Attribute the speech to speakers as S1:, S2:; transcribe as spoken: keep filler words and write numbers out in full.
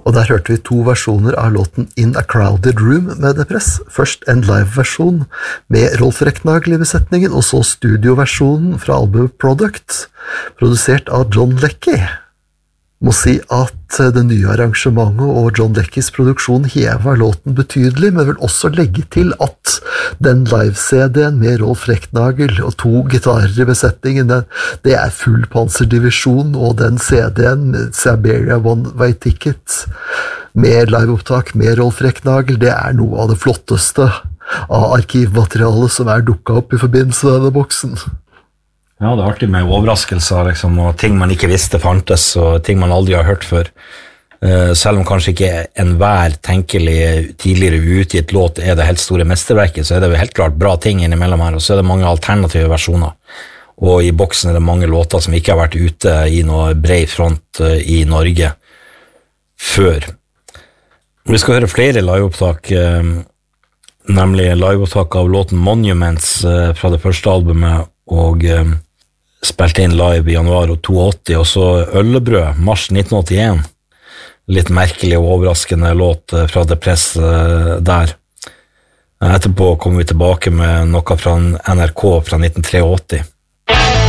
S1: Og der hørte vi to versjoner av låten In a Crowded Room med The Press. Først en live-versjon med Rolf Reknagel i besetningen, og så studioversjonen fra albumet Product, produsert av John Leckie. Må si at det nye arrangementet og John Leckies produksjon hever låten betydelig, men vil også legge til at den live-C D-en med Rolf Reknagel og to gitarer i besetningen, den, det er full panserdivisjon, og den C D-en, Siberia One Way Ticket, med liveopptak med Rolf Reknagel, det er noe av det flotteste av arkivmaterialet som er dukket opp i forbindelse med denne boksen.
S2: Ja, det er artig med overraskelser, liksom, og ting man ikke visste fantes, og ting man aldri har hørt før. Uh, selv om kanskje ikke enhver tenkelig tidligere utgitt låt er det helt store mesterverket, så er det helt klart bra ting innimellom her, og så er det mange alternative versjoner. Og i boksen er det mange låter som ikke har vært ute i noe bred front uh, i Norge før. Vi skal høre flere liveopptak, uh, nemlig liveopptak av låten Monuments uh, fra det første albumet, og uh, spilte inn live i januar åttiåtte, og så Øllebrød, mars nitten åttien. Litt merkelig og overraskende låt fra The Press der. Etterpå kommer vi tilbake med noe fra N R K fra nitten åttitre.